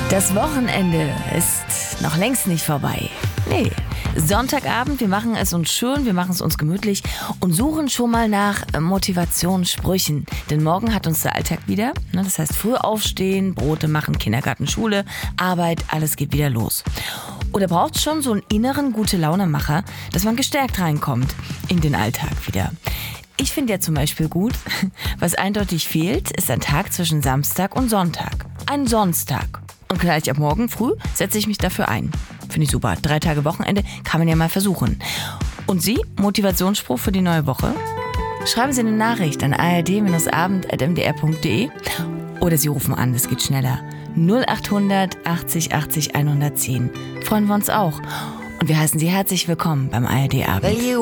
Das Wochenende ist noch längst nicht vorbei. Nee, Sonntagabend, wir machen es uns schön, wir machen es uns gemütlich und suchen schon mal nach Motivationssprüchen. Denn morgen hat uns der Alltag wieder. Das heißt, früh aufstehen, Brote machen, Kindergarten, Schule, Arbeit, alles geht wieder los. Oder braucht es schon so einen inneren Gute-Laune-Macher, dass man gestärkt reinkommt in den Alltag wieder. Ich finde ja zum Beispiel gut, was eindeutig fehlt, ist ein Tag zwischen Samstag und Sonntag. Ein Sonntag. Und gleich ab morgen früh setze ich mich dafür ein. Finde ich super. 3 Tage Wochenende kann man ja mal versuchen. Und Sie? Motivationsspruch für die neue Woche? Schreiben Sie eine Nachricht an ard-abend@mdr.de oder Sie rufen an, das geht schneller. 0800 80 80 110. Freuen wir uns auch. Und wir heißen Sie herzlich willkommen beim ARD Abend.